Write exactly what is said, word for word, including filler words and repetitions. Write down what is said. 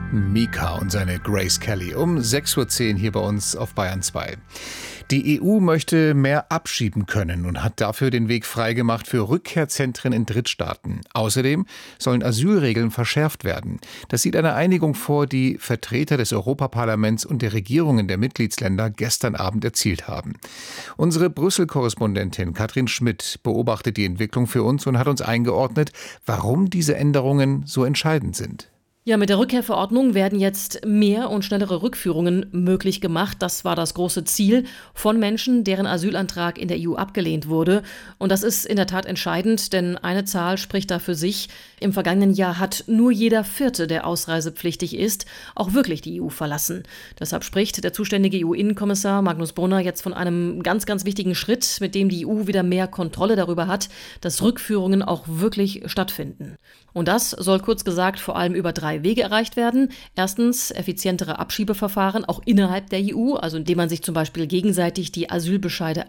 Mika und seine Grace Kelly um sechs Uhr zehn hier bei uns auf Bayern zwei. Die E U möchte mehr abschieben können und hat dafür den Weg freigemacht für Rückkehrzentren in Drittstaaten. Außerdem sollen Asylregeln verschärft werden. Das sieht eine Einigung vor, die Vertreter des Europaparlaments und der Regierungen der Mitgliedsländer gestern Abend erzielt haben. Unsere Brüssel-Korrespondentin Katrin Schmidt beobachtet die Entwicklung für uns und hat uns eingeordnet, warum diese Änderungen so entscheidend sind. Ja, mit der Rückkehrverordnung werden jetzt mehr und schnellere Rückführungen möglich gemacht. Das war das große Ziel von Menschen, deren Asylantrag in der E U abgelehnt wurde. Und das ist in der Tat entscheidend, denn eine Zahl spricht da für sich. Im vergangenen Jahr hat nur jeder Vierte, der ausreisepflichtig ist, auch wirklich die E U verlassen. Deshalb spricht der zuständige E U-Innenkommissar Magnus Brunner jetzt von einem ganz, ganz wichtigen Schritt, mit dem die E U wieder mehr Kontrolle darüber hat, dass Rückführungen auch wirklich stattfinden. Und das soll kurz gesagt vor allem über drei Wege erreicht werden. Erstens effizientere Abschiebeverfahren, auch innerhalb der E U, also indem man sich zum Beispiel gegenseitig die Asylbescheide